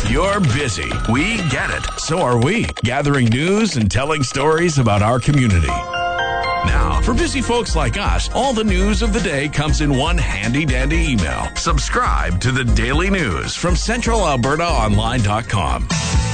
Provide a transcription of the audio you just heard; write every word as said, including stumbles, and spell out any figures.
You're busy. We get it. So are we. Gathering news and telling stories about our community. Now, for busy folks like us, all the news of the day comes in one handy-dandy email. Subscribe to the Daily News from Central Alberta Online dot com.